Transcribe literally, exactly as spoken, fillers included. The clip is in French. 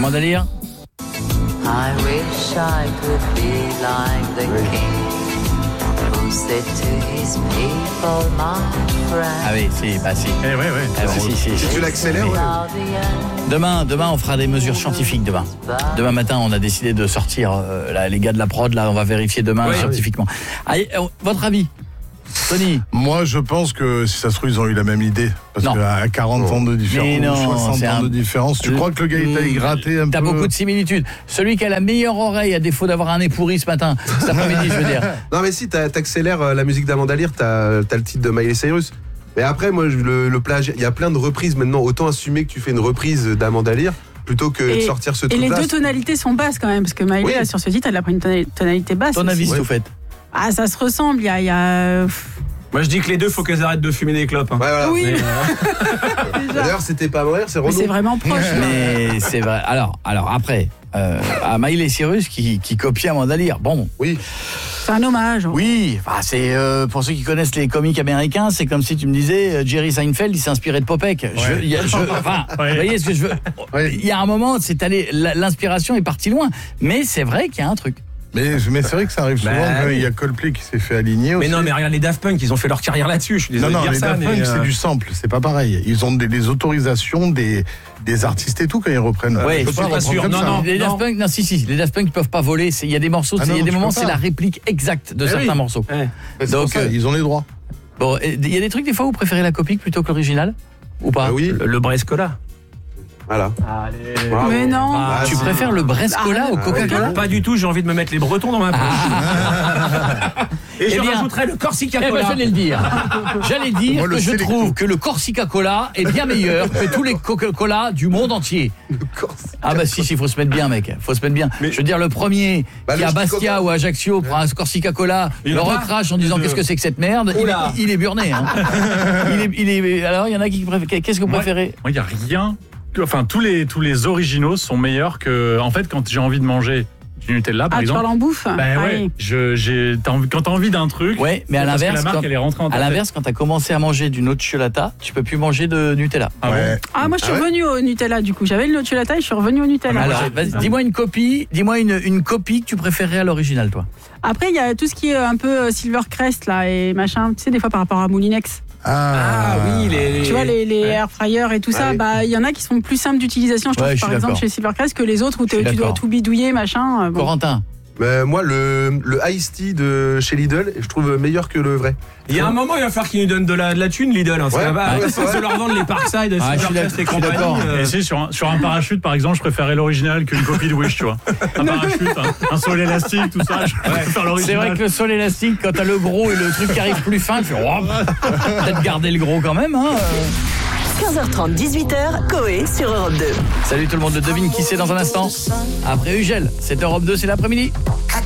Amanda Lear. I wish I could be like the Oui. king who said to his people, my friend. Ah oui, si, bah si. Eh ouais, ouais. Ah bah, si, si, Si si. tu l'accélères, ouais. Now the end Demain, demain, on fera des mesures scientifiques demain. Demain matin, on a décidé de sortir, euh, là, les gars de la prod, là, on va vérifier demain Oui, scientifiquement. Allez, euh, votre avis, Tony? Moi, je pense que si ça se trouve, ils ont eu la même idée. Parce Non. qu'à quarante ans de différence, Mais non, ou soixante c'est ans un- de différence, tu crois que le gars est allé gratter un peu? T'as beaucoup de similitudes. Celui qui a la meilleure oreille, à défaut d'avoir un nez pourri ce matin, cet après-midi, je veux dire. Non, mais si t'as- t'accélères euh, la musique d'Amanda Lear, t'as t'as le titre de Miley Cyrus. Mais après, moi, je- le, le plagiat, il y a plein de reprises maintenant. Autant assumer que tu fais une reprise d'Amanda Lear plutôt que Et- de sortir ce Et les truc-là. deux tonalités sont basses quand même, parce que Miley, Oui. là, sur ce titre, elle a pris une tona- tonalité basse. Ton avis, aussi. si vous faites. Ah, ça se ressemble, il y a. il y a- Moi, je dis que les deux, faut qu'elles arrêtent de fumer des clopes. hein. Ouais, voilà. Oui, Mais, euh, déjà. D'ailleurs, c'était pas Amanda Lear, c'est Mais c'est Renaud. vraiment proche. Mais c'est vrai. Alors, alors après, euh, à Miley Cyrus qui, qui copie Amanda Lear. Bon, Oui. C'est un hommage. oui, enfin, c'est euh, pour ceux qui connaissent les comiques américains, c'est comme si tu me disais euh, Jerry Seinfeld, il s'est inspiré de Popek. Je, il y a- je- enfin, Ouais. vous voyez ce que je veux. Ouais. Il y a un moment, c'est allé, l'inspiration est partie loin, mais c'est vrai qu'il y a un truc. Mais, mais c'est vrai que ça arrive souvent. Bah, quand oui. Il y a Coldplay qui s'est fait aligner aussi. mais non, mais regarde les Daft Punk, ils ont fait leur carrière là-dessus. Je suis Non, désolé non, de dire les ça. Daft mais, Punk, euh, c'est du sample, c'est pas pareil. Ils ont des, des autorisations des, des artistes et tout quand ils reprennent. Ouais, Tu peux je suis pas reprendre sûr. comme Non, ça. non. Les Daft Punk, non, si, si, les Daft Punk, ils peuvent pas voler. C'est- Il y a des morceaux, Ah c'est- il y a non, des tu moments, peux c'est pas. la réplique exacte de eh certains oui. morceaux. Ouais. C'est pour Donc, ça, euh, ils ont les droits. Bon, et il y a des trucs des fois où vous préférez la copie plutôt que l'original ou pas? Ah oui. Le, le Brescola. Voilà. Allez. Bravo. Mais non. Ah, Tu si. préfères le Brescola Ah, au Coca-Cola? Pas du tout, j'ai envie de me mettre les Bretons dans ma poche. Et Eh je bien, rajouterais le Corsica Eh ben, Cola. j'allais le dire. J'allais dire Moi, le que je Selecto. trouve que le Corsica Cola est bien meilleur que tous les Coca-Cola du monde entier. Ah bah si, si, faut se mettre bien, mec. Faut se mettre bien. Mais- Je veux dire, le premier Bah, qui le à Ski Bastia Coca. ou à Ajaccio prend un Corsica Cola, Il le en a recrache en disant de- qu'est-ce que c'est que cette merde, il, Oula. il est burné. Hein. il est, il est, alors, il y en a qui préfèrent. Qu'est-ce que vous Moi- préférez? Moi, il n'y a rien. Enfin, tous les, tous les originaux sont meilleurs que. En fait, quand j'ai envie de manger du Nutella, par Ah, tu exemple. parles en bouffe. Ben Ah ouais, oui. je, j'ai, t'as envie- quand t'as envie d'un truc. Ouais, mais à parce que l'inverse, la marque, quand, elle est rentrée en à ta l'inverse, quand t'as commencé à manger du nocciolata, tu peux plus manger de Nutella. tête. Ah bon Ouais. Ah, moi je suis Ah ouais revenue au Nutella du coup. J'avais le Nutella et je suis revenue au Nutella. Alors, vas-y, dis-moi une copie, dis-moi une, une copie que tu préférerais à l'original, toi. Après, il y a tout ce qui est un peu euh, Silvercrest là et machin. Tu sais, des fois par rapport à Moulinex. Ah oui, les. Tu vois, les, les air fryers et tout Ah ça, oui. bah il y en a qui sont plus simples d'utilisation, je trouve, Ouais, je par suis exemple d'accord. chez Silvercrest que les autres où Je suis t'es- tu dois d'accord. tout bidouiller, machin. euh, bon. Corentin. Mais moi, le, le Ice Tea de chez Lidl, je trouve meilleur que le vrai. Il y a un moment, il va falloir qu'ils nous donnent de la, de la thune, Lidl. Hein, Ouais, ouais, bah, ouais, ouais, c'est vrai. se leur vendre les Parkside, Ah, je suis Silvercrest et d'accord, je suis compagnie. d'accord. euh, Et si, sur un, sur un parachute, par exemple, je préférais l'original qu'une copie de Wish, tu vois. Un parachute, un, un sol élastique, tout ça, je préfère C'est l'original. vrai que le sol élastique, quand t'as le gros et le truc qui arrive plus fin, tu fais oh, peut-être garder le gros quand même. Hein. quinze heures trente, dix-huit heures, Coé sur Europe deux. Salut tout le monde, devine qui c'est dans un instant. Après Ugel, c'est Europe deux, c'est l'après-midi.